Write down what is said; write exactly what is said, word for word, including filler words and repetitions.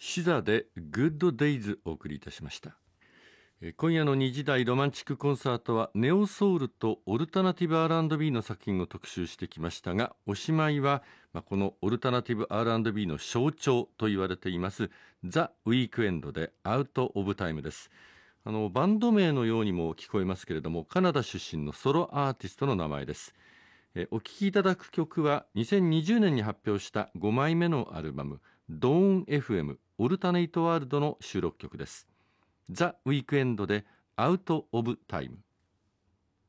シザでグッドデイズお送りいたしました。今夜のにじ台ロマンチックコンサートはネオソウルとオルタナティブ アールアンドビー の作品を特集してきましたが、おしまいはこのオルタナティブ アールアンドビー の象徴と言われていますザ・ウィークエンドでアウト・オブ・タイムです。あのバンド名のようにも聞こえますけれども、カナダ出身のソロアーティストの名前です。えお聴きいただく曲はにせんにじゅうねんに発表したごまいめのアルバムドーン エフエム オルタネイトワールドの収録曲です。ザ・ウィークエンドでアウト・オブ・タイム。